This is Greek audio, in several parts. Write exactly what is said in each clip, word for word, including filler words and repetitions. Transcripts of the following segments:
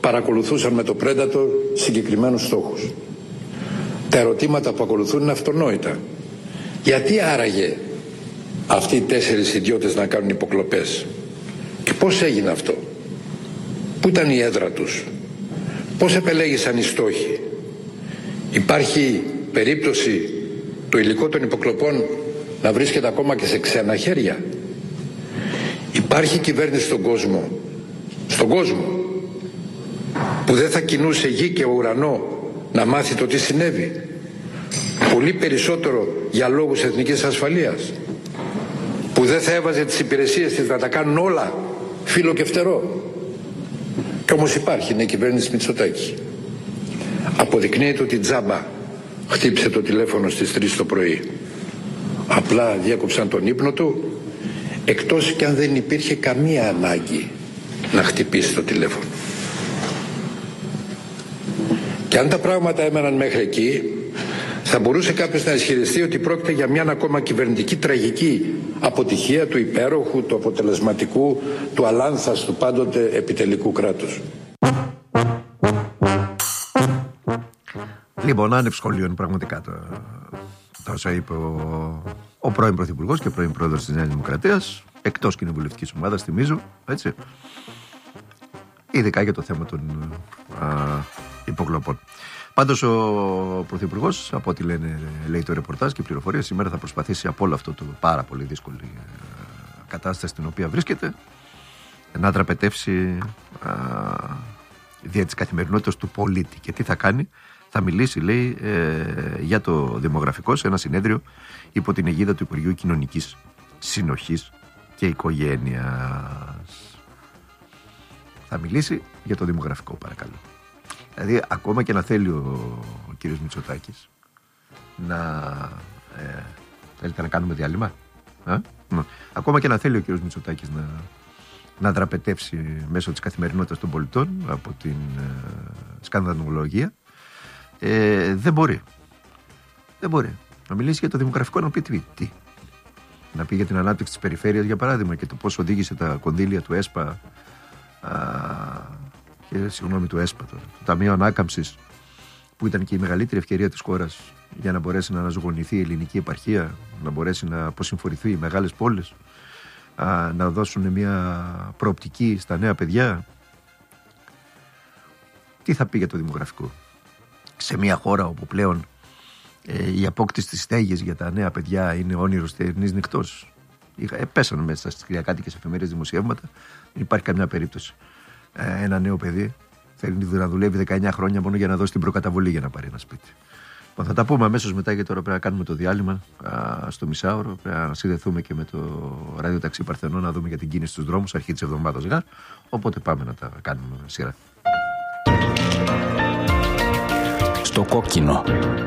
παρακολουθούσαν με το Predator συγκεκριμένους στόχους. Τα ερωτήματα που ακολουθούν είναι αυτονόητα. Γιατί άραγε αυτοί οι τέσσερις ιδιώτες να κάνουν υποκλοπές? Και πώς έγινε αυτό? Πού ήταν η έδρα τους? Πώς επελέγησαν οι στόχοι? Υπάρχει περίπτωση το υλικό των υποκλοπών να βρίσκεται ακόμα και σε ξένα χέρια? Υπάρχει κυβέρνηση στον κόσμο, στον κόσμο που δεν θα κινούσε γη και ουρανό να μάθει το τι συνέβη? Πολύ περισσότερο για λόγους εθνικής ασφαλείας, που δεν θα έβαζε τις υπηρεσίες της να τα κάνουν όλα φύλλο και φτερό? Κι όμως υπάρχει, είναι η κυβέρνηση Μητσοτάκη. Αποδεικνύεται ότι τζάμπα χτύπησε το τηλέφωνο στις τρεις το πρωί. Απλά διέκοψαν τον ύπνο του, εκτός κι αν δεν υπήρχε καμία ανάγκη να χτυπήσει το τηλέφωνο. Και αν τα πράγματα έμεναν μέχρι εκεί, θα μπορούσε κάποιος να ισχυριστεί ότι πρόκειται για μια ακόμα κυβερνητική τραγική αποτυχία του υπέροχου, του αποτελεσματικού, του αλάνθαστου πάντοτε επιτελικού κράτους. Λοιπόν, άνευ σχολείων πραγματικά το, το όσο είπε ο, ο πρώην Πρωθυπουργός και πρώην Πρόεδρος της Νέας Δημοκρατίας, εκτός κοινοβουλευτικής ομάδας, θυμίζω, έτσι, ειδικά για το θέμα των α, υποκλοπών. Πάντως ο Πρωθυπουργός, από ό,τι λένε, λέει το ρεπορτάζ και πληροφορίες, σήμερα θα προσπαθήσει από όλο αυτό το πάρα πολύ δύσκολη κατάσταση στην οποία βρίσκεται να δραπετεύσει α, δια της καθημερινότητας του πολίτη. Και τι θα κάνει? Θα μιλήσει, λέει, ε, για το δημογραφικό σε ένα συνέδριο υπό την αιγίδα του Υπουργείου Κοινωνικής Συνοχής και Οικογένειας. Θα μιλήσει για το δημογραφικό, παρακαλώ. Δηλαδή, ακόμα και να θέλει ο, ο κύριος Μητσοτάκης να... Ε, θέλετε να κάνουμε διάλειμμα? Α? Ακόμα και να θέλει ο κύριος Μητσοτάκης να, να δραπετεύσει μέσω της καθημερινότητας των πολιτών από την ε, σκανδαλολογία, ε, δεν μπορεί. Δεν μπορεί. Να μιλήσει για το δημογραφικό, να πει τι, τι. Να πει για την ανάπτυξη της περιφέρειας, για παράδειγμα, και το πώς οδήγησε τα κονδύλια του ΕΣΠΑ α, και συγγνώμη του ΕΣΠΑ, το, το Ταμείο Ανάκαμψης, που ήταν και η μεγαλύτερη ευκαιρία της χώρας για να μπορέσει να αναζωογονηθεί η ελληνική επαρχία, να μπορέσει να αποσυμφορηθεί οι μεγάλες πόλεις, α, να δώσουν μια προοπτική στα νέα παιδιά. Τι θα πει για το δημογραφικό σε μια χώρα όπου πλέον ε, η απόκτηση της στέγης για τα νέα παιδιά είναι όνειρο στερνής νυχτός? Ε, πέσανε μέσα στις κυριακάτικες εφημερίδες δημοσιεύματα, δεν υπάρχει καμιά περίπτωση ε, ένα νέο παιδί θέλει να δουλεύει δεκαεννιά χρόνια μόνο για να δώσει την προκαταβολή για να πάρει ένα σπίτι. Θα τα πούμε αμέσως μετά, γιατί τώρα πρέπει να κάνουμε το διάλειμμα α, στο μισάωρο. Πρέπει να συνδεθούμε και με το ραδιοταξί Παρθενών να δούμε για την κίνηση στους δρόμους αρχή της εβδομάδας γάρ. Οπότε πάμε να τα κάνουμε σειρά. Στο κόκκινο.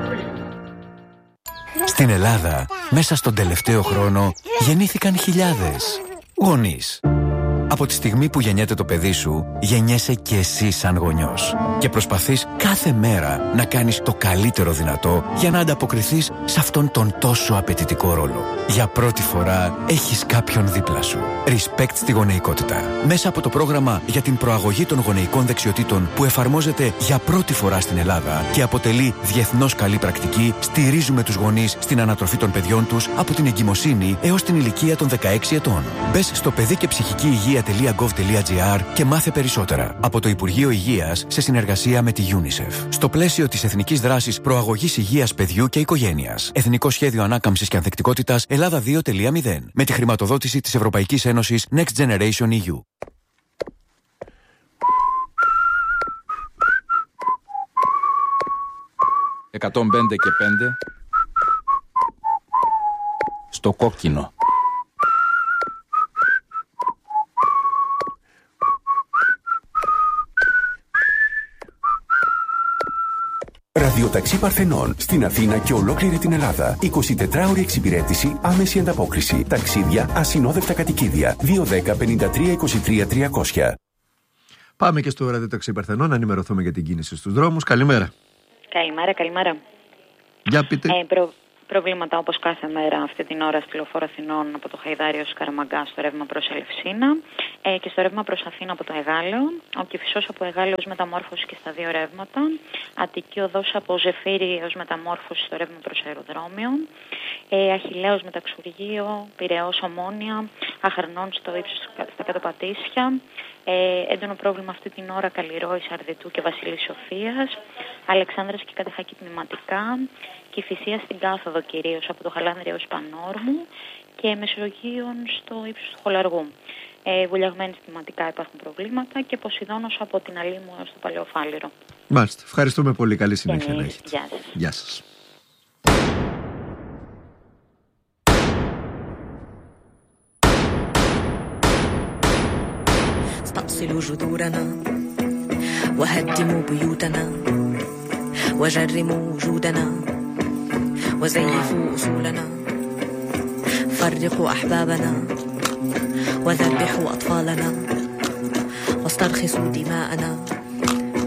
Στην Ελλάδα, μέσα στον τελευταίο χρόνο, γεννήθηκαν χιλιάδες γονείς. Από τη στιγμή που γεννιέται το παιδί σου, γεννιέσαι και εσύ σαν γονιός. Και προσπαθείς κάθε μέρα να κάνεις το καλύτερο δυνατό για να ανταποκριθείς σε αυτόν τον τόσο απαιτητικό ρόλο. Για πρώτη φορά έχεις κάποιον δίπλα σου. Respect στη γονεϊκότητα. Μέσα από το πρόγραμμα για την προαγωγή των γονεϊκών δεξιοτήτων που εφαρμόζεται για πρώτη φορά στην Ελλάδα και αποτελεί διεθνώς καλή πρακτική, στηρίζουμε τους γονείς στην ανατροφή των παιδιών τους από την εγκυμοσύνη έως την ηλικία των δεκαέξι ετών. Μπες στο παιδί και ψυχική υγεία .gov.gr και μάθε περισσότερα. Από το Υπουργείο Υγείας σε συνεργασία με τη UNICEF. Στο πλαίσιο της Εθνικής Δράσης Προαγωγής Υγείας Παιδιού και Οικογένειας. Εθνικό Σχέδιο Ανάκαμψης και Ανθεκτικότητας Ελλάδα δύο τελεία μηδέν. Με τη χρηματοδότηση της Ευρωπαϊκής Ένωσης Next Generation ι γιου. εκατόν πέντε και πέντε. Στο κόκκινο. Ραδιοταξί Παρθενών στην Αθήνα και ολόκληρη την Ελλάδα. εικοσιτετράωρη εξυπηρέτηση, άμεση ανταπόκριση. Ταξίδια, ασυνόδευτα κατοικίδια. δύο ένα μηδέν πέντε τρία είκοσι τρία τριακόσια. Πάμε και στο Ραδιοταξί Παρθενών να ενημερωθούμε για την κίνηση στους δρόμους. Καλημέρα. Καλημέρα, καλημέρα. Για πείτε. Ε, προ... Προβλήματα όπως κάθε μέρα αυτή την ώρα στη Λεωφόρο Αθηνών από το Χαϊδάριο Σκαραμαγκά στο ρεύμα προς Ελευσίνα ε, και στο ρεύμα προς Αθήνα από το Εγάλεο. Ο Κηφισός από Εγάλεο ως μεταμόρφωση και στα δύο ρεύματα. Αττική οδός από Ζεφύρι ως μεταμόρφωση στο ρεύμα προς αεροδρόμιο. Ε, Αχιλλέος Μεταξουργείο, Πειραιώς Ομόνια, Αχαρνών στο ύψος στα κάτω Πατήσια. Ε, έντονο πρόβλημα αυτή την ώρα Καλλιρόης, Αρδιτού και Βασιλής Σοφίας. Αλεξάνδρας και Κατεχάκη τμηματικά. Κηφισία στην κάθοδο κυρίως από το Χαλάνδρια ως Πανόρμου και Μεσογείων στο ύψος του Χολαργού. Ε, Βουλιαγμένοι τμηματικά υπάρχουν προβλήματα και Ποσειδώνος από την Αλήμου έως το Παλαιοφάλιρο. Μάλιστα. Ευχαριστούμε πολύ. Καλή συνέχεια να έχετε. Γεια σας. Γεια σας. استأصلوا جذورنا وهدموا بيوتنا وجرموا وجودنا وزيفوا أصولنا فرقوا أحبابنا وذبحوا أطفالنا واسترخصوا دماءنا